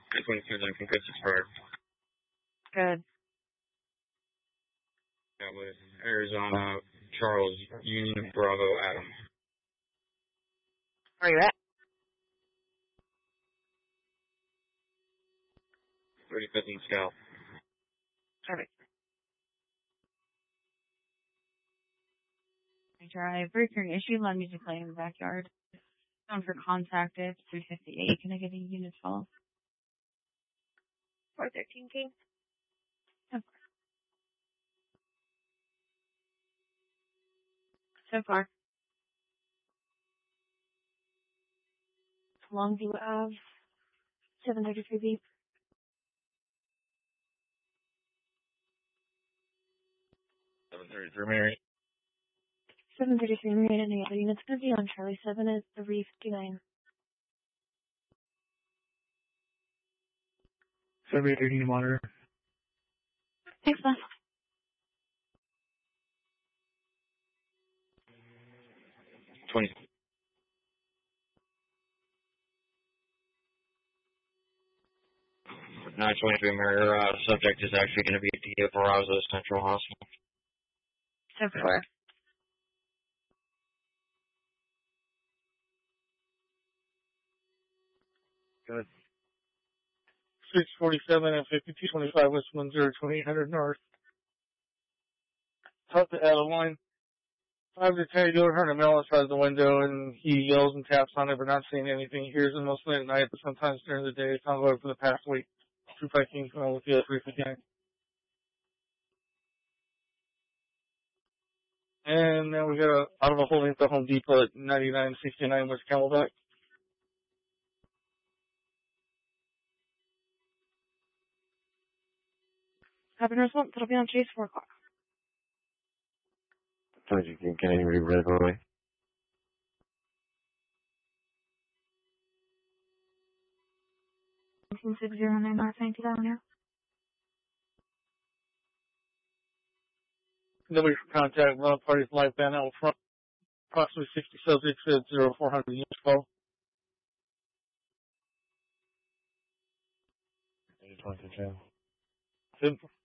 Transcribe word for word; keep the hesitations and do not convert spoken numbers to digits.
twenty-two, then Concussion expired. Good. That was Arizona, Charles, Union, Bravo, Adam. Where are you at? thirty-fifth and Scout. Perfect. I drive. Recurring issue, loud music playing in the backyard. Phone for contact, it's three fifty-eight. Can I get a unit call? four thirteen, King. Of course. So far. Longview Ave, seven thirty-three B. seven thirty-three, Mary. seven thirty-three, Mary, and the other unit's going to be on Charlie seven at three fifty-nine. seven eighty monitor. Thanks, man. twenty. nine twenty-three, Mary. Uh, subject is actually going to be at the Barraza Central Hospital. So far. Good. six forty-seven and fifty-two twenty-five West one zero twenty-eight hundred North. Talk to Adeline. I have to tell you, go to her and Mel outside the window, and he yells and taps on it, but not seeing anything. He hears it mostly at night, but sometimes during the day. It's not over for the past week. Two Vikings going with you at three fifty-nine. And then we got a out of a holding at the Home Depot at ninety-nine sixty-nine West Camelback. Have an response. It'll be on Chase four o'clock. Can anybody read it away? six zero nine North ninety down here. Nobody for contact. Run party's live band out front. Approximately sixty subjects at zero four hundred units call. twenty-two. Good.